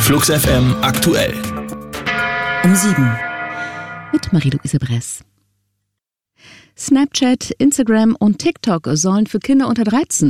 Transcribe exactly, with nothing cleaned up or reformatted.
Flux F M aktuell. Um sieben. Mit Marie-Louise Bress. Snapchat, Instagram und TikTok sollen für Kinder unter dreizehn